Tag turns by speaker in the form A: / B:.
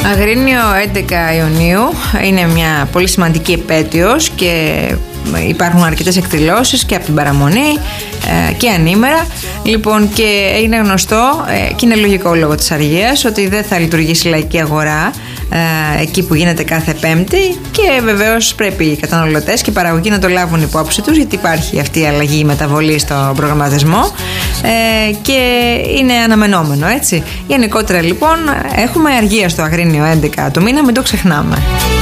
A: Αγρίνιο 11 Ιουνίου είναι μια πολύ σημαντική επέτειος και υπάρχουν αρκετές εκδηλώσεις και από την παραμονή και ανήμερα. Λοιπόν, και είναι γνωστό και είναι λογικό λόγω της αργίας ότι δεν θα λειτουργήσει η λαϊκή αγορά εκεί που γίνεται κάθε Πέμπτη, και βεβαίως πρέπει οι καταναλωτές και οι παραγωγοί να το λάβουν υπόψη τους, γιατί υπάρχει αυτή η αλλαγή, η μεταβολή στο προγραμματισμό και είναι αναμενόμενο, έτσι. Γενικότερα λοιπόν έχουμε αργία στο Αγρίνιο 11 το μήνα, μην το ξεχνάμε.